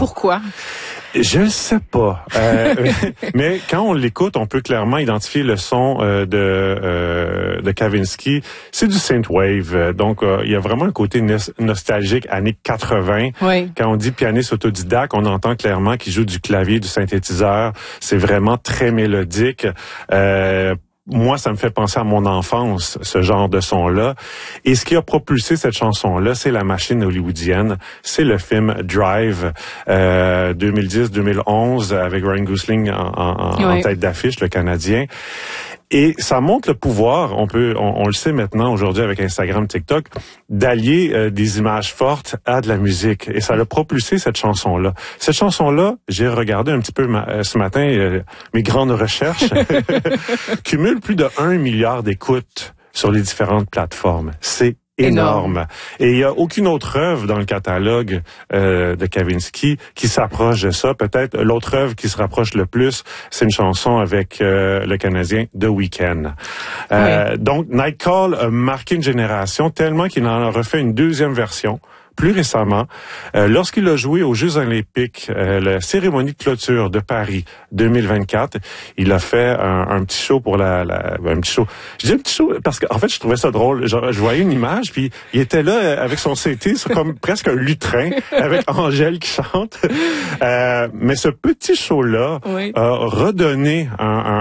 Pourquoi? Je ne sais pas. Mais quand on l'écoute, on peut clairement identifier le son de Kavinsky. C'est du synthwave. Donc, il y a vraiment un côté nostalgique, années 80. Oui. Quand on dit pianiste autodidacte, on entend clairement qu'il joue du clavier, du synthétiseur. C'est vraiment très mélodique. Moi, ça me fait penser à mon enfance, ce genre de son-là. Et ce qui a propulsé cette chanson-là, c'est la machine hollywoodienne. C'est le film Drive, 2010-2011, avec Ryan Gosling en tête d'affiche, le Canadien. Et ça montre le pouvoir, on le sait maintenant aujourd'hui avec Instagram, TikTok, d'allier des images fortes à de la musique. Et ça a propulsé cette chanson-là. Cette chanson-là, j'ai regardé un petit peu ce matin mes grandes recherches, cumule plus de 1 milliard d'écoutes sur les différentes plateformes. C'est énorme. Et il n'y a aucune autre œuvre dans le catalogue de Kavinsky qui s'approche de ça. Peut-être l'autre œuvre qui se rapproche le plus, c'est une chanson avec le Canadien The Weeknd. Donc, Night Call a marqué une génération tellement qu'il en a refait une deuxième version plus récemment, lorsqu'il a joué aux Jeux olympiques, la cérémonie de clôture de Paris 2024, il a fait un petit show pour un petit show. Je dis un petit show parce qu'en fait, je trouvais ça drôle. Genre, je voyais une image, puis il était là avec son CT, c'est comme presque un lutrin, avec Angèle qui chante. Mais ce petit show-là a redonné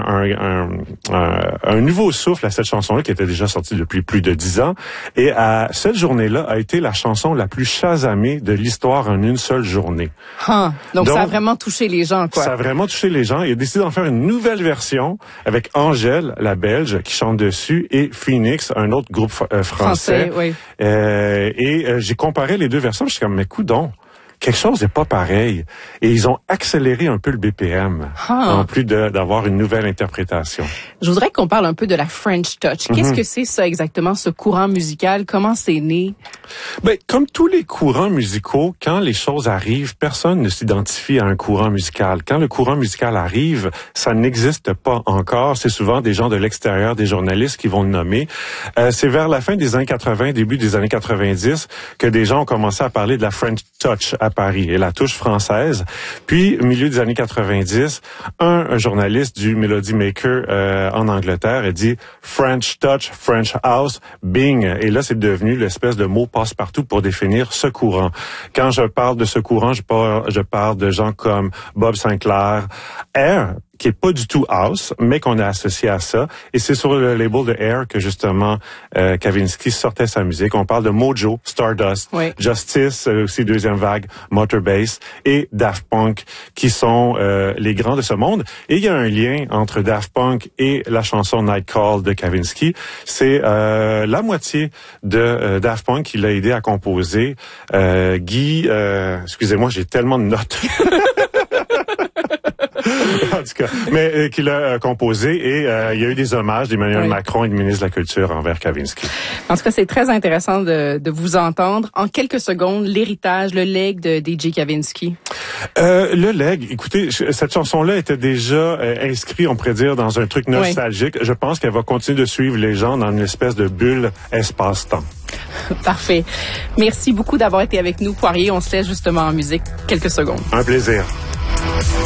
un nouveau souffle à cette chanson-là qui était déjà sortie depuis plus de 10 ans. Et cette journée-là a été la chanson la plus chasamée de l'histoire en une seule journée. Donc ça a vraiment touché les gens, quoi. Ça a vraiment touché les gens. Il a décidé d'en faire une nouvelle version avec Angèle, la Belge, qui chante dessus, et Phoenix, un autre groupe français. Oui. J'ai comparé les deux versions. Je suis comme, mais coudonc, quelque chose n'est pas pareil. Et ils ont accéléré un peu le BPM, en plus d'avoir une nouvelle interprétation. Je voudrais qu'on parle un peu de la French Touch. Qu'est-ce que c'est ça exactement, ce courant musical? Comment c'est né? Comme tous les courants musicaux, quand les choses arrivent, personne ne s'identifie à un courant musical. Quand le courant musical arrive, ça n'existe pas encore. C'est souvent des gens de l'extérieur, des journalistes qui vont le nommer. C'est vers la fin des années 80, début des années 90, que des gens ont commencé à parler de la French Touch à Paris et la touche française. Puis, au milieu des années 90, un journaliste du Melody Maker en Angleterre a dit French Touch, French House, bing. Et là, c'est devenu l'espèce de mot passe-partout pour définir ce courant. Quand je parle de ce courant, je parle de gens comme Bob Sinclair, Air, qui est pas du tout house, mais qu'on a associé à ça. Et c'est sur le label de Air que justement Kavinsky sortait sa musique. On parle de Mojo, Stardust, Justice, aussi deuxième vague, Motorbase et Daft Punk, qui sont les grands de ce monde. Et il y a un lien entre Daft Punk et la chanson Night Call de Kavinsky. C'est la moitié de Daft Punk qui l'a aidé à composer. Guy, excusez-moi, j'ai tellement de notes. En tout cas, mais qu'il a composé et il y a eu des hommages d'Emmanuel Macron et du ministre de la Culture envers Kavinsky. En tout cas, c'est très intéressant de vous entendre. En quelques secondes, l'héritage, le legs de DJ Kavinsky. Le legs, écoutez, cette chanson-là était déjà inscrite, on pourrait dire, dans un truc nostalgique. Je pense qu'elle va continuer de suivre les gens dans une espèce de bulle espace-temps. Parfait. Merci beaucoup d'avoir été avec nous, Poirier. On se laisse justement en musique quelques secondes. Un plaisir.